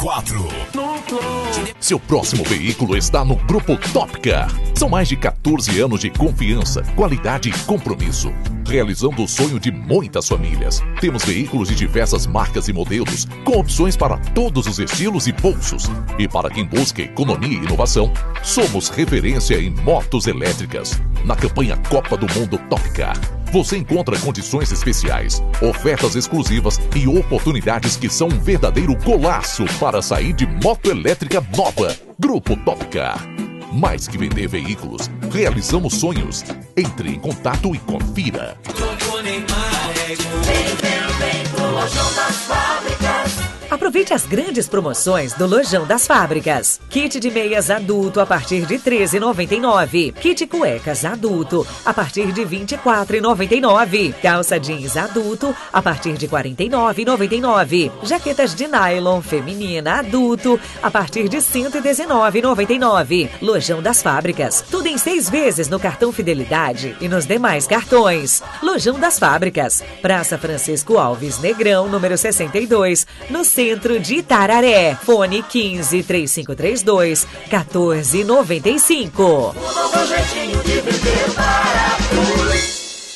Seu próximo veículo está no Grupo Topcar. São mais de 14 anos de confiança, qualidade e compromisso, realizando o sonho de muitas famílias. Temos veículos de diversas marcas e modelos, com opções para todos os estilos e bolsos. E para quem busca economia e inovação, somos referência em motos elétricas. Na campanha Copa do Mundo Topcar, você encontra condições especiais, ofertas exclusivas e oportunidades que são um verdadeiro golaço para sair de moto elétrica nova. Grupo Topcar. Mais que vender veículos, realizamos sonhos. Entre em contato e confira. Aproveite as grandes promoções do Lojão das Fábricas. Kit de meias adulto a partir de R$ 13,99. Kit cuecas adulto a partir de R$ 24,99. Calça jeans adulto a partir de R$ 49,99. Jaquetas de nylon feminina adulto a partir de R$ 119,99. Lojão das Fábricas. Tudo em 6 vezes no cartão Fidelidade e nos demais cartões. Lojão das Fábricas. Praça Francisco Alves Negrão, número 62, no centro de Itararé. Fone 15 3532 1495. Um novo jeitinho de viver para todos.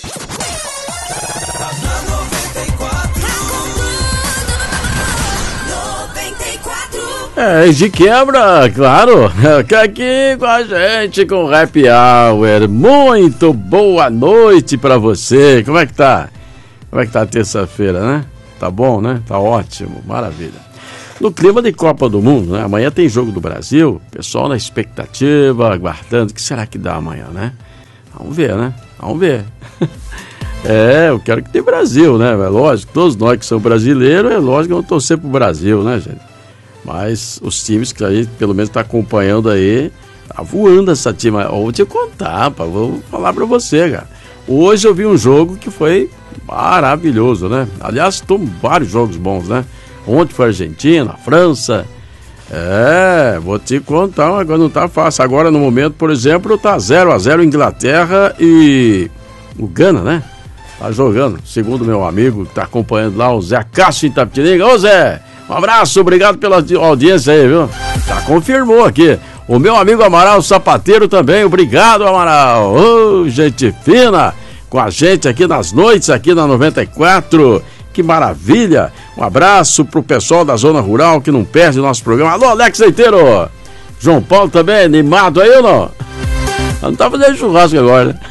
De quebra, claro, aqui com a gente com o Happy Hour. Muito boa noite pra você. Como é que tá? Como é que tá a terça-feira, né? Tá bom, né? Tá ótimo, maravilha. No clima de Copa do Mundo, né? Amanhã tem jogo do Brasil, pessoal na expectativa, aguardando. O que será que dá amanhã, né? Vamos ver, né? Vamos ver. Eu quero que tenha Brasil, né? É lógico, todos nós que somos brasileiros, é lógico que vamos torcer pro Brasil, né, gente? Mas os times que a gente pelo menos está acompanhando aí, tá voando essa time. Eu vou te contar, vou falar para você, cara. Hoje eu vi um jogo que foi maravilhoso, né? Aliás, vários jogos bons, né? Ontem foi a Argentina, a França. Vou te contar, agora não tá fácil. Agora no momento, por exemplo, tá 0-0 Inglaterra e o Gana, né? Tá jogando, segundo meu amigo que tá acompanhando lá, o Zé Cássio em Itapetininga. Ô Zé! Um abraço, obrigado pela audiência aí, viu? Já confirmou aqui. O meu amigo Amaral Sapateiro também, obrigado, Amaral. Gente fina com a gente aqui nas noites, aqui na 94. Que maravilha. Um abraço pro pessoal da Zona Rural que não perde o nosso programa. Alô, Alex Leiteiro. João Paulo também, animado aí ou não? Não tá fazendo churrasco agora, né?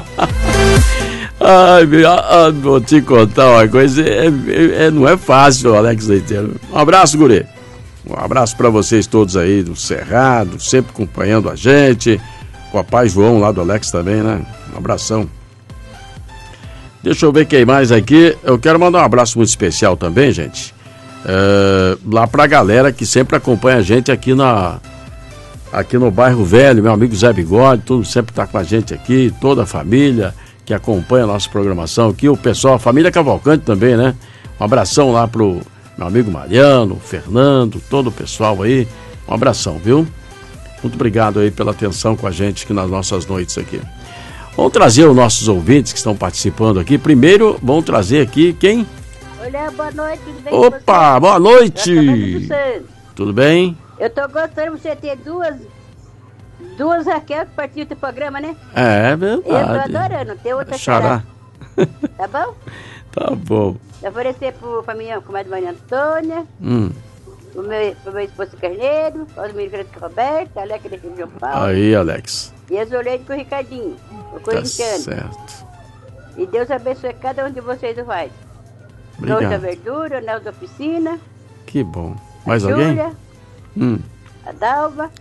Vou te contar uma coisa, não é fácil, Alex Leiteiro. Um abraço, guri. Um abraço para vocês todos aí do Cerrado, sempre acompanhando a gente. O papai João lá do Alex também, né? Um abração. Deixa eu ver quem mais aqui. Eu quero mandar um abraço muito especial também, gente. Lá pra galera que sempre acompanha a gente aqui no Bairro Velho, meu amigo Zé Bigode, tudo sempre tá com a gente aqui, toda a família que acompanha a nossa programação aqui, o pessoal, a família Cavalcante também, né? Um abração lá pro meu amigo Mariano, Fernando, todo o pessoal aí, um abração, viu? Muito obrigado aí pela atenção com a gente aqui nas nossas noites aqui. Vamos trazer os nossos ouvintes que estão participando aqui. Primeiro, vamos trazer aqui quem? Olá, boa noite, tudo bem? Opa, boa noite! Tudo bem? Eu tô gostando de você ter duas Raquel que partiu do programa, né? É verdade. Eu tô adorando, ter outra Xará. Tá bom? Tá bom. Eu oferecer pra minha comadre Maria Antônia, pro meu esposo Carneiro, aos meninos Roberto, Alex de João Paulo. Aí, Alex. E as Orelhas com o Ricardinho, o corintiano. Tá certo. E Deus abençoe cada um de vocês do vai. Obrigado. Dois da Verdura, Nel da Oficina. Que bom. Mais alguém? Júlia, a Dalva.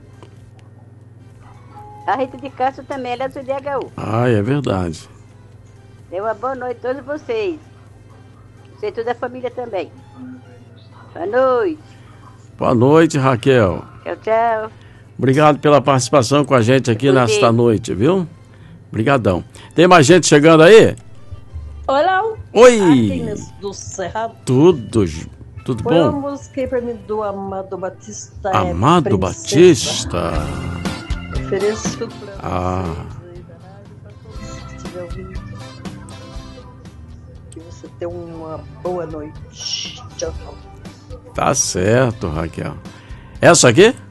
A Rita de Castro também, ela é do DHU. É verdade. Dê uma boa noite a todos vocês. Você e toda a família também. Boa noite. Boa noite, Raquel. Tchau, tchau. Obrigado pela participação com a gente aqui nesta noite, viu? Obrigadão. Tem mais gente chegando aí? Olá. Oi. Do Cerrado. Tudo Foi bom? Foi uma música aí pra mim do Amado Batista. Amado Batista. Ofereço pra vocês aí da rádio, pra todos que estiver ouvindo. Que você tenha uma boa noite. Tchau, tchau. Tá certo, Raquel. Essa aqui?